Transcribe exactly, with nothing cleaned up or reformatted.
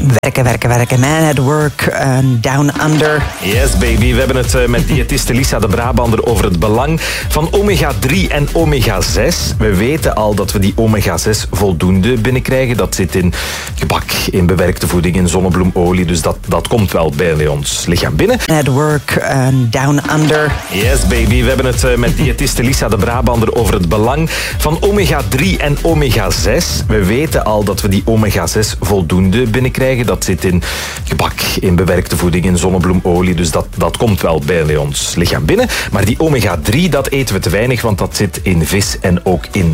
Werken, werken, werken. Man at work, uh, down under. Yes, baby. We hebben het uh, met diëtiste Lisa de Brabander over het belang van omega drie en omega zes. We weten al dat we die omega zes voldoende binnenkrijgen. Dat zit in gebak, in bewerkte voeding, in zonnebloemolie. Dus dat, dat komt wel bij ons lichaam binnen. Man at work, uh, down under. Yes, baby. We hebben het uh, met diëtiste Lisa de Brabander over het belang van omega drie en omega zes. We weten al dat we die omega zes voldoende binnenkrijgen. Dat zit in gebak, in bewerkte voeding, in zonnebloemolie. Dus dat, dat komt wel bij ons lichaam binnen. Maar die omega drie, dat eten we te weinig, want dat zit in vis en ook in